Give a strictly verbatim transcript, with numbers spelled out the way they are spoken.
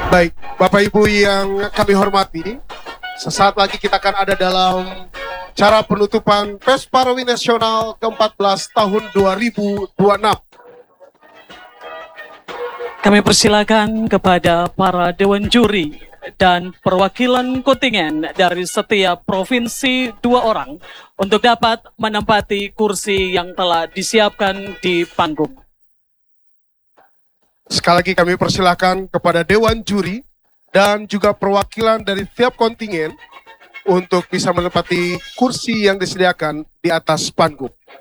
Baik, Bapak Ibu yang kami hormati, sesaat lagi kita akan ada dalam cara penutupan Pes Parawi Nasional ke empat belas tahun dua ribu dua puluh enam. Kami persilakan kepada para dewan juri dan perwakilan kontingen dari setiap provinsi dua orang untuk dapat menempati kursi yang telah disiapkan di panggung. Sekali lagi kami persilakan kepada dewan juri dan juga perwakilan dari tiap kontingen untuk bisa menempati kursi yang disediakan di atas panggung.